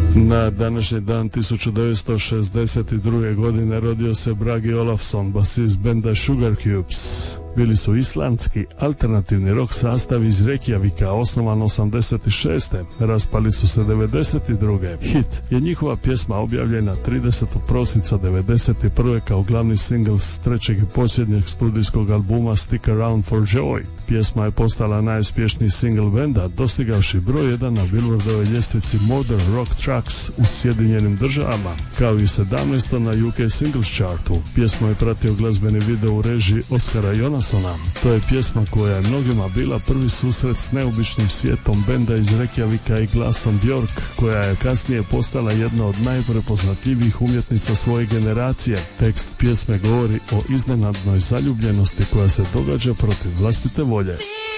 Na današnji dan 1962. godine rodio se Bragi Olafsson, basist benda Sugar Cubes. Bili su islandski alternativni rock sastav iz Reykjavika, osnovan 86. Raspali su se 92. Hit je njihova pjesma objavljena 30. prosinca 91. kao glavni singl s trećeg i posljednjeg studijskog albuma Stick Around for Joy. Pjesma je postala najuspješniji singl benda, dostigavši broj 1 na Billboardovoj ljestvici Modern Rock Tracks u Sjedinjenim Državama, kao i 17. na UK Singles Chartu. Pjesmu je pratio glazbeni video u režiji Oskara Jonasona. To je pjesma koja je mnogima bila prvi susret s neobičnim svijetom benda iz Reykjavika i glasom Björk, koja je kasnije postala jedna od najprepoznatljivijih umjetnica svoje generacije. Tekst pjesme govori o iznenadnoj zaljubljenosti koja se događa protiv vlastite volje.